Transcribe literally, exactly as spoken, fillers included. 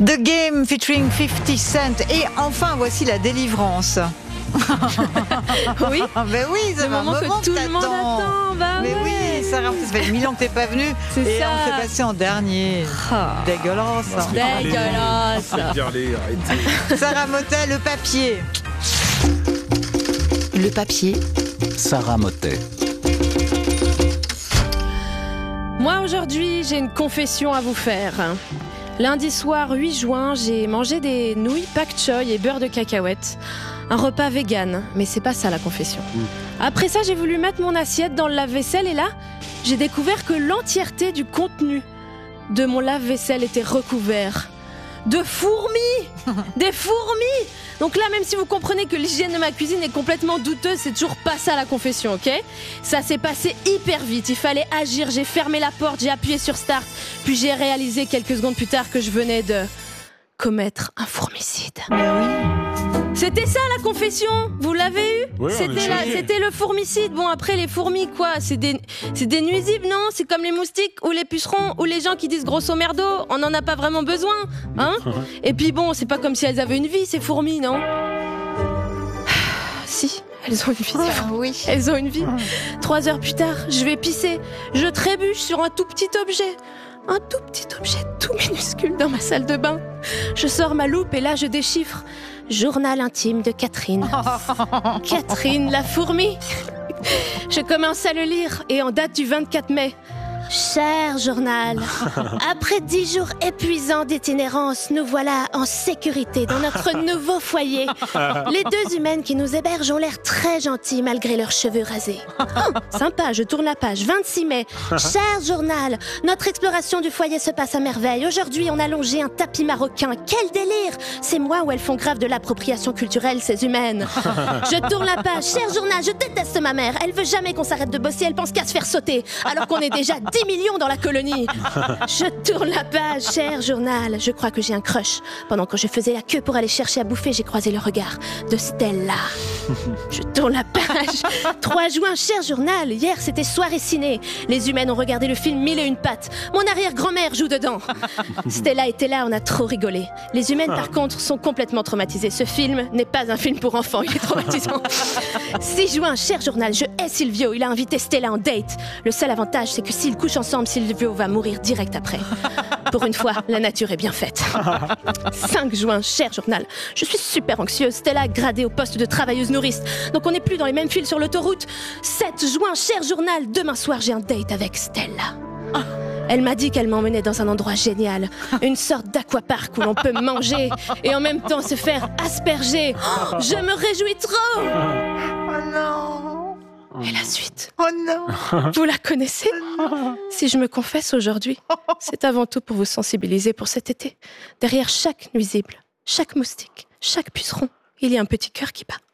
The Game featuring fifty Cent. Et enfin, voici la délivrance. Oui, ben oui, c'est le moment, moment que tout le monde attend. Bah mais ouais. oui, Sarah, ça fait mille ans que t'es pas venue. Et ça. on s'est passé en dernier. Oh. Dégueulasse. Dégueulasse. Sarah Mottet, le papier. Le papier. Sarah Mottet. Moi aujourd'hui, j'ai une confession à vous faire. Lundi soir huit juin, j'ai mangé des nouilles pak choy et beurre de cacahuète. Un repas vegan, mais c'est pas ça la confession. Après ça, j'ai voulu mettre mon assiette dans le lave-vaisselle et là, j'ai découvert que l'entièreté du contenu de mon lave-vaisselle était recouvert de fourmis. Des fourmis. Donc là, même si vous comprenez que l'hygiène de ma cuisine est complètement douteuse, c'est toujours pas ça la confession, ok ? Ça s'est passé hyper vite, il fallait agir, j'ai fermé la porte, j'ai appuyé sur start, puis j'ai réalisé quelques secondes plus tard que je venais de commettre un fourmicide. Mais oui. C'était ça la confession, vous l'avez eu ? Oui, C'était la, c'était le fourmicide. Bon après les fourmis quoi, c'est des, c'est des nuisibles non ? C'est comme les moustiques ou les pucerons ou les gens qui disent grosso merdo, on n'en a pas vraiment besoin, hein ? Et puis bon, c'est pas comme si elles avaient une vie ces fourmis, non ? Si, elles ont une vie, ces fourmis. Oui. Elles ont une vie. Trois heures plus tard, je vais pisser, je trébuche sur un tout petit objet. Un tout petit objet tout minuscule dans ma salle de bain. Je sors ma loupe et là je déchiffre. Journal intime de Catherine. Catherine la fourmi. Je commence à le lire et en date du vingt-quatre mai. Cher journal, après dix jours épuisants d'itinérance, nous voilà en sécurité dans notre nouveau foyer. Les deux humaines qui nous hébergent ont l'air très gentilles malgré leurs cheveux rasés. Oh, sympa, je tourne la page. vingt-six mai. Cher journal, notre exploration du foyer se passe à merveille. Aujourd'hui, on a longé un tapis marocain. Quel délire! C'est moi où elles font grave de l'appropriation culturelle, ces humaines. Je tourne la page. Cher journal, je déteste ma mère. Elle veut jamais qu'on s'arrête de bosser, elle pense qu'à se faire sauter. Alors qu'on est déjà dix millions dans la colonie. Je tourne la page, cher journal. Je crois que j'ai un crush. Pendant que je faisais la queue pour aller chercher à bouffer, j'ai croisé le regard de Stella. Je tourne la page. trois juin, cher journal. Hier, c'était soirée ciné. Les humaines ont regardé le film Mille et une pattes. Mon arrière-grand-mère joue dedans. Stella était là, on a trop rigolé. Les humaines, par contre, sont complètement traumatisées. Ce film n'est pas un film pour enfants, il est traumatisant. six juin, cher journal. Je hais Silvio. Il a invité Stella en date. Le seul avantage, c'est que s'ils couchent ensemble, Silvio va mourir direct après. Pour une fois, la nature est bien faite. cinq juin, cher journal. Je suis super anxieuse. Stella a gradé au poste de travailleuse nourrice. Donc on n'est plus dans les mêmes fils sur l'autoroute. sept juin, cher journal. Demain soir, j'ai un date avec Stella. Elle m'a dit qu'elle m'emmenait dans un endroit génial. Une sorte d'aquapark où l'on peut manger et en même temps se faire asperger. Oh, je me réjouis trop. Oh non. Et la suite, Oh non. vous la connaissez ? Si je me confesse aujourd'hui, c'est avant tout pour vous sensibiliser pour cet été. Derrière chaque nuisible, chaque moustique, chaque puceron, il y a un petit cœur qui bat.